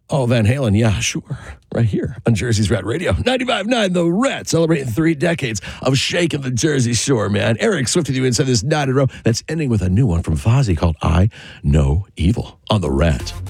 Oh, Van Halen, yeah, sure. Right here on Jersey's Rat Radio. 95.9 The Rat, celebrating 3 decades of shaking the Jersey Shore, man. Eric Swift with you inside this 9 in a row that's ending with a new one from Fozzy called I Know Evil on The Rat.